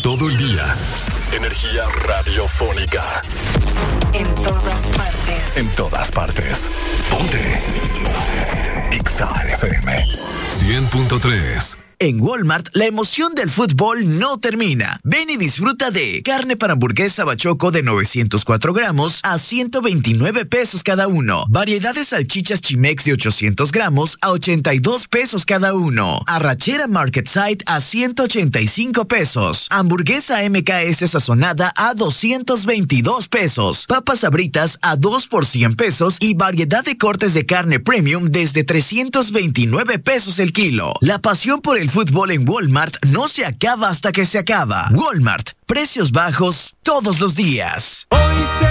todo el día. Energía radiofónica. En todas partes. En todas partes. Ponte. Exa FM 100.3. En Walmart, la emoción del fútbol no termina. Ven y disfruta de carne para hamburguesa bachoco de 904 gramos a 129 pesos cada uno. Variedad de salchichas Chimex de 800 gramos a 82 pesos cada uno. Arrachera Market Side a 185 pesos. Hamburguesa MKS sazonada a 222 pesos. Papas Sabritas a 2 por 100 pesos y variedad de cortes de carne premium desde 329 pesos el kilo. La pasión por el fútbol en Walmart no se acaba hasta que se acaba. Walmart, precios bajos todos los días. Hoy se